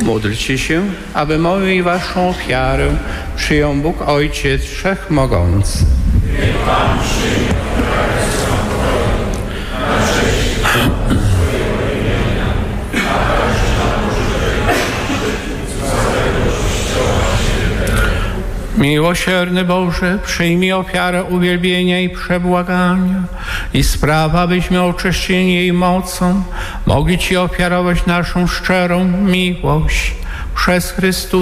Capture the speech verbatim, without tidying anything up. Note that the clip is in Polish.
Módlcie się, aby moją i waszą ofiarę przyjął Bóg Ojciec Wszechmogący. Niech Pan przyjmie ofiarę swą na cześć swojego imienia, a także na pożytek całego Kościoła Świętego. Miłosierny Boże, przyjmij ofiarę uwielbienia i przebłagania i spraw, abyśmy oczyszczeni jej mocą mogli Ci ofiarować naszą szczerą miłość przez Chrystusa